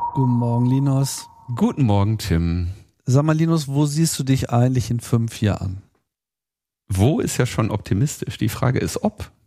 Guten Morgen, Linus. Guten Morgen, Tim. Sag mal, Linus, wo siehst du dich eigentlich in 5 Jahren? Wo ist ja schon optimistisch. Die Frage ist, ob.